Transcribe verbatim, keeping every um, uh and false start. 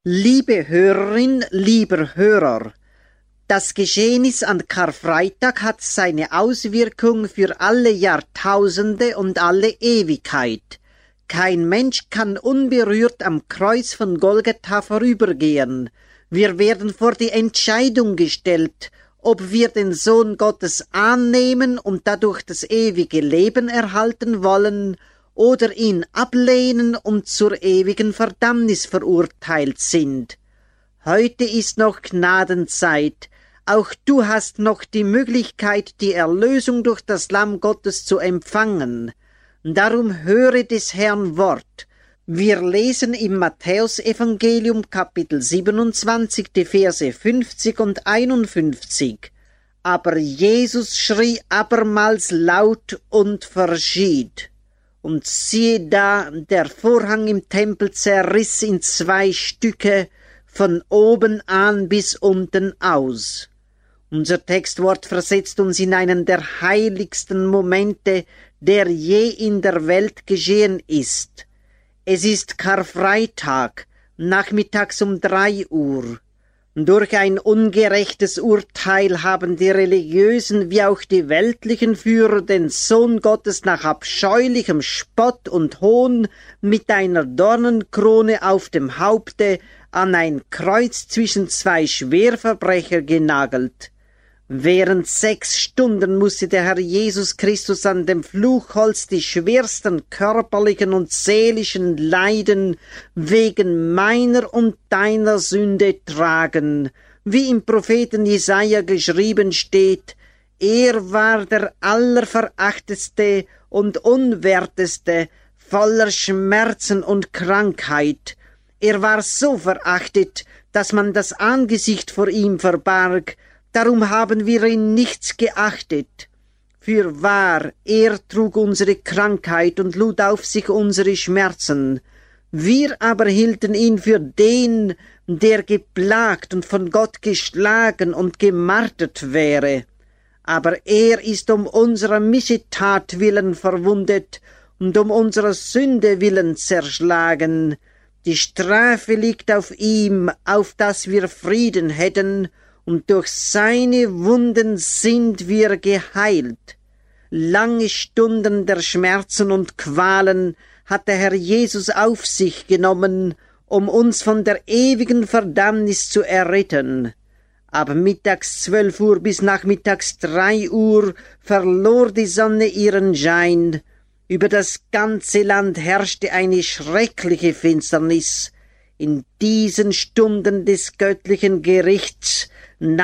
Liebe Hörerin, lieber Hörer, das Geschehnis an Karfreitag hat seine Auswirkung für alle Jahrtausende und alle Ewigkeit. Kein Mensch kann unberührt am Kreuz von Golgatha vorübergehen. Wir werden vor die Entscheidung gestellt, ob wir den Sohn Gottes annehmen und dadurch das ewige Leben erhalten wollen oder ihn ablehnen und zur ewigen Verdammnis verurteilt sind. Heute ist noch Gnadenzeit. Auch du hast noch die Möglichkeit, die Erlösung durch das Lamm Gottes zu empfangen. Darum höre des Herrn Wort. Wir lesen im Matthäusevangelium Kapitel siebenundzwanzig, die Verse fünfzig und einundfünfzig. Aber Jesus schrie abermals laut und verschied. Und siehe da, der Vorhang im Tempel zerriss in zwei Stücke, von oben an bis unten aus. Unser Textwort versetzt uns in einen der heiligsten Momente, der je in der Welt geschehen ist. Es ist Karfreitag, nachmittags um drei Uhr. Durch ein ungerechtes Urteil haben die religiösen wie auch die weltlichen Führer den Sohn Gottes nach abscheulichem Spott und Hohn mit einer Dornenkrone auf dem Haupte an ein Kreuz zwischen zwei Schwerverbrecher genagelt. Während sechs Stunden musste der Herr Jesus Christus an dem Fluchholz die schwersten körperlichen und seelischen Leiden wegen meiner und deiner Sünde tragen. Wie im Propheten Jesaja geschrieben steht, er war der allerverachtetste und unwerteste, voller Schmerzen und Krankheit. Er war so verachtet, dass man das Angesicht vor ihm verbarg. Darum haben wir ihn nichts geachtet. Fürwahr, er trug unsere Krankheit und lud auf sich unsere Schmerzen. Wir aber hielten ihn für den, der geplagt und von Gott geschlagen und gemartert wäre. Aber er ist um unserer Missetat willen verwundet und um unserer Sünde willen zerschlagen. Die Strafe liegt auf ihm, auf dass wir Frieden hätten, und durch seine Wunden sind wir geheilt. Lange Stunden der Schmerzen und Qualen hat der Herr Jesus auf sich genommen, um uns von der ewigen Verdammnis zu erretten. Ab mittags zwölf Uhr bis nachmittags drei Uhr verlor die Sonne ihren Schein. Über das ganze Land herrschte eine schreckliche Finsternis. In diesen Stunden des göttlichen Gerichts